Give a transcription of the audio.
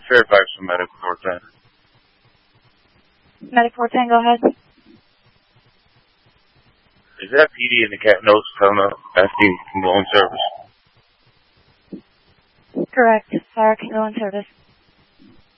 Fairfax from Medic 410. Medic 410, go ahead. Is that PD in the cat notes coming up asking condolen service? Correct. Fire condolen service.